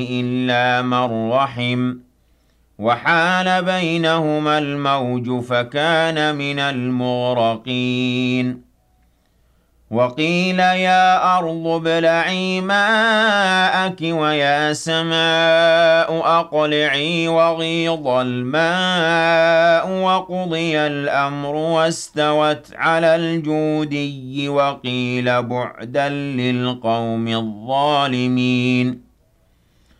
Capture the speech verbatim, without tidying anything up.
إِلَّا مَن رَّحِمَ وَحَالَ بَيْنَهُمَا الْمَوْجُ فَكَانَ مِنَ الْمُغْرَقِينَ وَقِيلَ يَا أَرْضُ ابْلَعِي مَاءَكِ وَيَا سَمَاءُ أَقْلِعِي وَغِيضَ الْمَاءُ وَقُضِيَ الْأَمْرُ وَاسْتَوَتْ عَلَى الْجُودِيِّ وَقِيلَ بُعْدًا لِّلْقَوْمِ الظَّالِمِينَ